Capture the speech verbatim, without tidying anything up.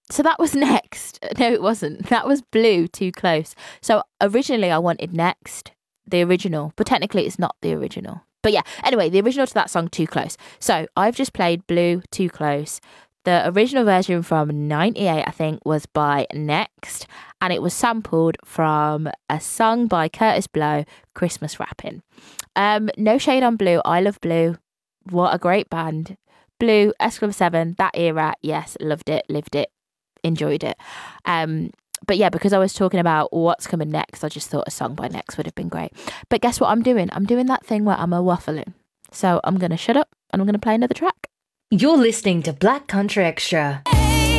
so that was Next. No, it wasn't. That was Blue, Too Close. So originally I wanted Next, the original, but technically it's not the original. But yeah, anyway, the original to that song, Too Close. So I've just played Blue, Too Close. The original version from ninety-eight, I think, was by Next, and it was sampled from a song by Curtis Blow, Christmas Wrapping. Um, no shade on Blue. I love Blue. What a great band. Blue, S Club seven, that era, yes, loved it, lived it, enjoyed it. Um, but yeah, because I was talking about what's coming next, I just thought a song by Next would have been great. But guess what I'm doing? I'm doing that thing where I'm a waffling. So I'm going to shut up and I'm going to play another track. You're listening to Black Country Extra.